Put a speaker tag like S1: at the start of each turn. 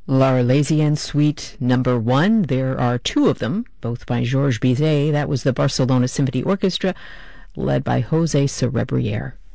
S1: L'Arlésienne Suite Number 1. There are two of them, both by Georges Bizet. That was the Barcelona Symphony Orchestra, led by José Cerebriere.